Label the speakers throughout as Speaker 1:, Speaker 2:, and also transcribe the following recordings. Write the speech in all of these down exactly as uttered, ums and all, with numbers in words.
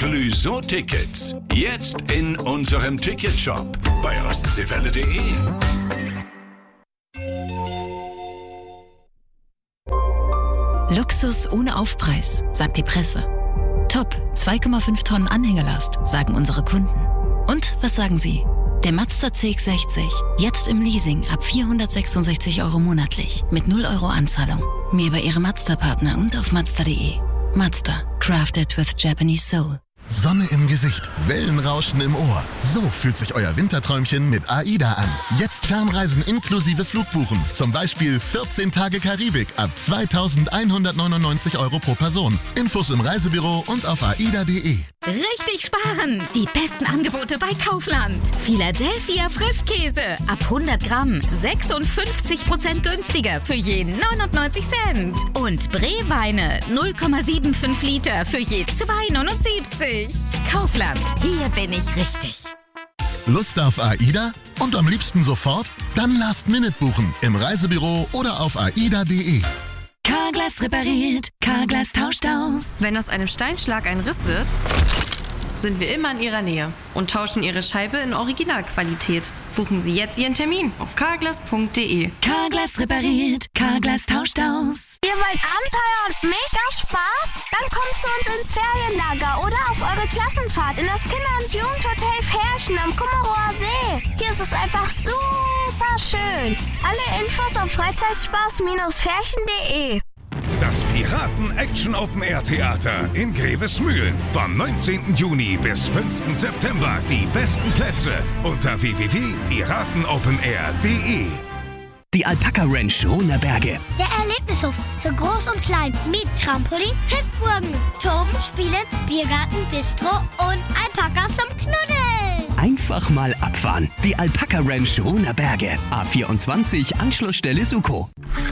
Speaker 1: Clouseau-Tickets. Jetzt in unserem Ticketshop bei ostseewelle punkt de.
Speaker 2: Luxus ohne Aufpreis, sagt die Presse. Top, zwei Komma fünf Tonnen Anhängerlast, sagen unsere Kunden. Und was sagen Sie? Der Mazda C X sechzig, jetzt im Leasing ab vierhundertsechsundsechzig Euro monatlich, mit null Euro Anzahlung. Mehr bei Ihrem Mazda-Partner und auf mazda punkt de. Mazda, crafted with Japanese soul.
Speaker 3: Sonne im Gesicht, Wellenrauschen im Ohr. So fühlt sich euer Winterträumchen mit AIDA an. Jetzt Fernreisen inklusive Flugbuchen. Zum Beispiel vierzehn Tage Karibik ab zweitausendeinhundertneunundneunzig Euro pro Person. Infos im Reisebüro und auf aida punkt de.
Speaker 4: Richtig sparen! Die besten Angebote bei Kaufland. Philadelphia Frischkäse ab hundert Gramm sechsundfünfzig Prozent günstiger für je neunundneunzig Cent. Und Breweine null Komma fünfundsiebzig Liter für je zwei neunundsiebzig. Kaufland, hier bin ich richtig.
Speaker 3: Lust auf AIDA? Und am liebsten sofort? Dann Last Minute buchen im Reisebüro oder auf aida punkt de.
Speaker 5: Carglass repariert, Carglass tauscht aus.
Speaker 6: Wenn aus einem Steinschlag ein Riss wird, sind wir immer in Ihrer Nähe und tauschen Ihre Scheibe in Originalqualität. Buchen Sie jetzt Ihren Termin auf carglass punkt de.
Speaker 5: Carglass repariert, Carglass tauscht aus.
Speaker 7: Ihr wollt Abenteuer und mega Spaß? Dann kommt zu uns ins Ferienlager oder auf eure Klassenfahrt in das Kinder- und Jugendhotel Ferchen am Kummerower See. Hier ist es einfach super schön. Alle Infos auf freizeitspaß ferchen punkt de.
Speaker 1: Das Piraten-Action-Open-Air-Theater in Grevesmühlen. Vom neunzehnten Juni bis fünften September. Die besten Plätze unter w w w punkt piratenopenair punkt de.
Speaker 8: Die Alpaka Ranch Runerberge.
Speaker 7: Der Erlebnishof für Groß und Klein mit Trampolin, Hüpfburgen, Toben, Spielen, Biergarten, Bistro und Alpakas zum Knuddeln.
Speaker 8: Einfach mal abfahren. Die Alpaka Ranch Runerberge. A vierundzwanzig, Anschlussstelle Suko.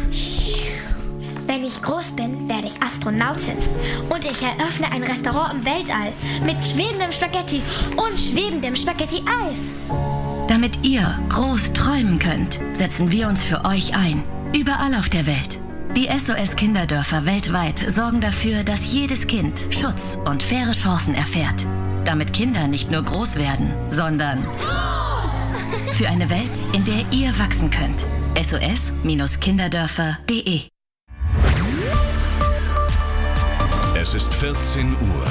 Speaker 7: Wenn ich groß bin, werde ich Astronautin. Und ich eröffne ein Restaurant im Weltall mit schwebendem Spaghetti und schwebendem Spaghetti-Eis.
Speaker 2: Damit ihr groß träumen könnt, setzen wir uns für euch ein. Überall auf der Welt. Die S O S-Kinderdörfer weltweit sorgen dafür, dass jedes Kind Schutz und faire Chancen erfährt. Damit Kinder nicht nur groß werden, sondern groß! Für eine Welt, in der ihr wachsen könnt. S O S Kinderdörfer punkt de.
Speaker 1: Es ist vierzehn Uhr.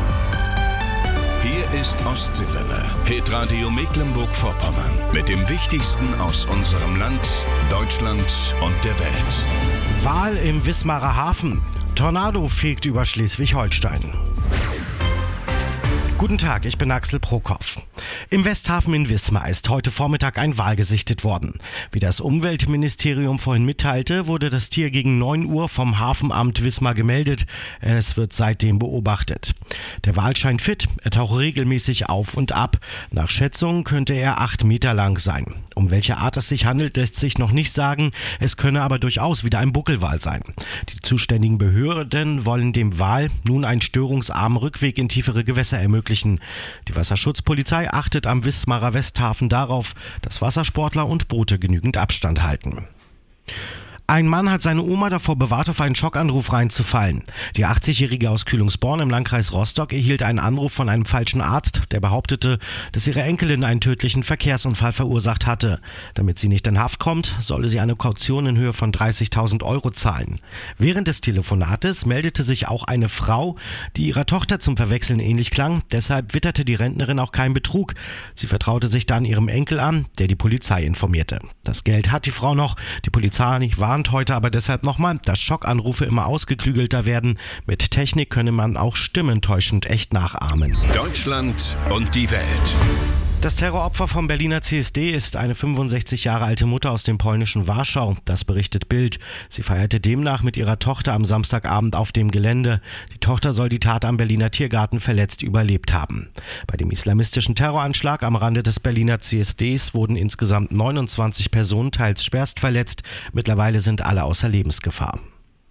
Speaker 1: Hier ist Ostseewelle, Hitradio Mecklenburg-Vorpommern, mit dem Wichtigsten aus unserem Land, Deutschland und der Welt.
Speaker 9: Wahl im Wismarer Hafen. Tornado fegt über Schleswig-Holstein. Guten Tag, ich bin Axel Prokopf. Im Westhafen in Wismar ist heute Vormittag ein Wal gesichtet worden. Wie das Umweltministerium vorhin mitteilte, wurde das Tier gegen neun Uhr vom Hafenamt Wismar gemeldet. Es wird seitdem beobachtet. Der Wal scheint fit, er taucht regelmäßig auf und ab. Nach Schätzung könnte er acht Meter lang sein. Um welche Art es sich handelt, lässt sich noch nicht sagen. Es könne aber durchaus wieder ein Buckelwal sein. Die zuständigen Behörden wollen dem Wal nun einen störungsarmen Rückweg in tiefere Gewässer ermöglichen. Die Wasserschutzpolizei achtet am Wismarer Westhafen darauf, dass Wassersportler und Boote genügend Abstand halten. Ein Mann hat seine Oma davor bewahrt, auf einen Schockanruf reinzufallen. Die achtzigjährige aus Kühlungsborn im Landkreis Rostock erhielt einen Anruf von einem falschen Arzt, der behauptete, dass ihre Enkelin einen tödlichen Verkehrsunfall verursacht hatte. Damit sie nicht in Haft kommt, solle sie eine Kaution in Höhe von dreißigtausend Euro zahlen. Während des Telefonates meldete sich auch eine Frau, die ihrer Tochter zum Verwechseln ähnlich klang. Deshalb witterte die Rentnerin auch keinen Betrug. Sie vertraute sich dann ihrem Enkel an, der die Polizei informierte. Das Geld hat die Frau noch, die Polizei nicht warnt heute aber deshalb nochmal, dass Schockanrufe immer ausgeklügelter werden. Mit Technik könne man auch Stimmen täuschend echt nachahmen.
Speaker 1: Deutschland und die Welt.
Speaker 9: Das Terroropfer vom Berliner C S D ist eine fünfundsechzig Jahre alte Mutter aus dem polnischen Warschau. Das berichtet Bild. Sie feierte demnach mit ihrer Tochter am Samstagabend auf dem Gelände. Die Tochter soll die Tat am Berliner Tiergarten verletzt überlebt haben. Bei dem islamistischen Terroranschlag am Rande des Berliner C S Ds wurden insgesamt neunundzwanzig Personen teils schwerst verletzt. Mittlerweile sind alle außer Lebensgefahr.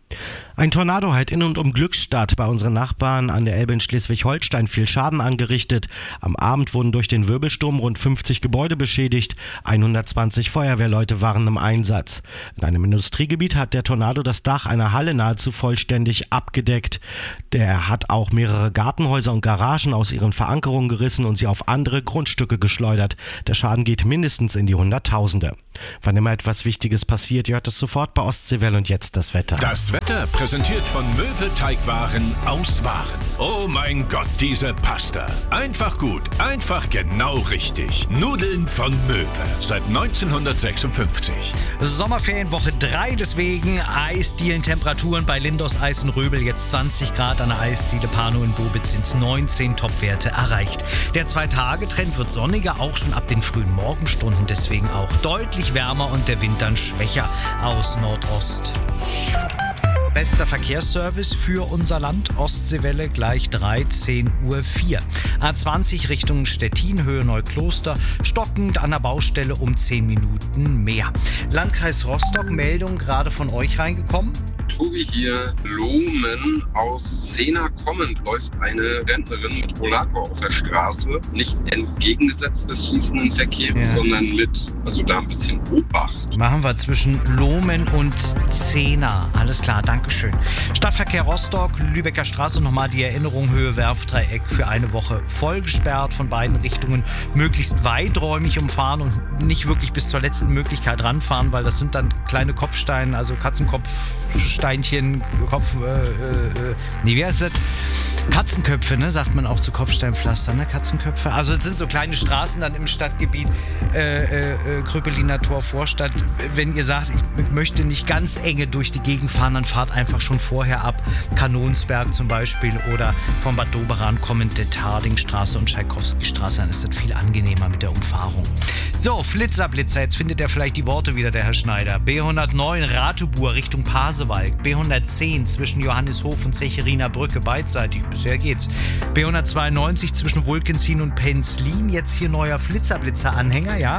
Speaker 9: Ein Tornado hat in und um Glückstadt bei unseren Nachbarn an der Elbe in Schleswig-Holstein viel Schaden angerichtet. Am Abend wurden durch den Wirbelsturm rund fünfzig Gebäude beschädigt. hundertzwanzig Feuerwehrleute waren im Einsatz. In einem Industriegebiet hat der Tornado das Dach einer Halle nahezu vollständig abgedeckt. Der hat auch mehrere Gartenhäuser und Garagen aus ihren Verankerungen gerissen und sie auf andere Grundstücke geschleudert. Der Schaden geht mindestens in die Hunderttausende. Wann immer etwas Wichtiges passiert, ihr hört es sofort bei Ostseewelle und jetzt das Wetter.
Speaker 1: Das Wetter präsentiert von Möwe Teigwaren aus Waren. Oh mein Gott, diese Pasta. Einfach gut, einfach genau richtig. Nudeln von Möwe seit neunzehnhundertsechsundfünfzig.
Speaker 10: Sommerferienwoche drei, deswegen Eisdielentemperaturen bei Lindos Eis in Röbel jetzt zwanzig Grad, an der Eisdiele Pano in Bobitz sind neunzehn Topwerte erreicht. Der Zwei-Tage-Trend wird sonniger, auch schon ab den frühen Morgenstunden, deswegen auch deutlich wärmer und der Wind dann schwächer aus Nordost. Bester Verkehrsservice für unser Land, Ostseewelle gleich dreizehn Uhr vier. A zwanzig Richtung Stettin, Höhe Neukloster, stockend an der Baustelle um zehn Minuten mehr. Landkreis Rostock, Meldung gerade von euch reingekommen?
Speaker 11: Tobi hier, Lohmen aus Sena kommend läuft eine Rentnerin mit Rollator auf der Straße. Nicht entgegengesetzt des fließenden Verkehrs, ja. sondern mit, also da ein bisschen Obacht.
Speaker 10: Machen wir zwischen Lohmen und Sena. Alles klar, Dankeschön. Stadtverkehr Rostock, Lübecker Straße, nochmal die Erinnerung, Höhe Werfdreieck für eine Woche voll gesperrt von beiden Richtungen. Möglichst weiträumig umfahren und nicht wirklich bis zur letzten Möglichkeit ranfahren, weil das sind dann kleine Kopfsteine, also Katzenkopfsteinchen, Kopf, äh, äh, nee, wie heißt das? Katzenköpfe, ne, sagt man auch zu Kopfsteinpflaster, ne, Katzenköpfe. Also es sind so kleine Straßen dann im Stadtgebiet, äh, äh, Kröpeliner Tor, Vorstadt. Wenn ihr sagt, ich möchte nicht ganz enge durch die Gegend fahren, dann fahrt einfach schon vorher ab. Kanonsberg zum Beispiel oder von Bad Doberan kommende Tardingstraße und Tschaikowski-Straße, dann ist das viel angenehmer mit der Umfahrung. So, Flitzerblitzer, jetzt findet er vielleicht die Worte wieder, der Herr Schneider. B hundertneun Ratebur Richtung Pasewalk, B hundertzehn zwischen Johannishof und Zecheriner Brücke beidseitig, bisher geht's. B hundertzweiundneunzig zwischen Wulkenzin und Penzlin, jetzt hier neuer Flitzerblitzer-Anhänger, ja?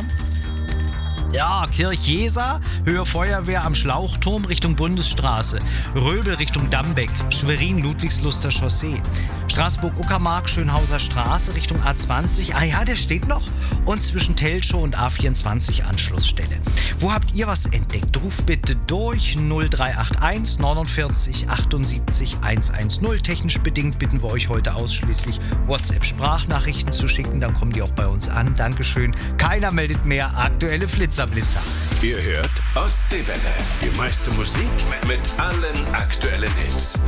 Speaker 10: Ja, Kirchjeser, Höhe Feuerwehr am Schlauchturm Richtung Bundesstraße, Röbel Richtung Dambeck, Schwerin Ludwigsluster Chaussee, Straßburg-Uckermark Schönhauser Straße Richtung A zwanzig, ah ja, der steht noch, und zwischen Telschow und A vierundzwanzig Anschlussstelle. Wo habt ihr was entdeckt? Ruft bitte durch null drei acht eins neunundvierzig achtundsiebzig hundertzehn. Technisch bedingt bitten wir euch heute ausschließlich WhatsApp-Sprachnachrichten zu schicken, dann kommen die auch bei uns an. Dankeschön. Keiner meldet mehr aktuelle Flitzer. Blitzer.
Speaker 1: Ihr hört Ostseewelle. Die meiste Musik mit allen aktuellen Hits.